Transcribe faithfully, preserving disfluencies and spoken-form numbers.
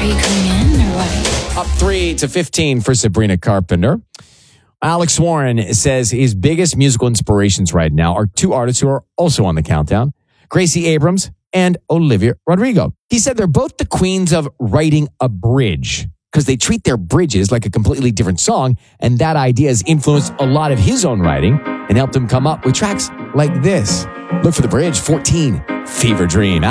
Are you coming in or what? Up three to fifteen for Sabrina Carpenter. Alex Warren says his biggest musical inspirations right now are two artists who are also on the countdown, Gracie Abrams and Olivia Rodrigo. He said they're both the queens of writing a bridge because they treat their bridges like a completely different song, and that idea has influenced a lot of his own writing and helped him come up with tracks like this. Look for the bridge, fourteen, Fever Dream.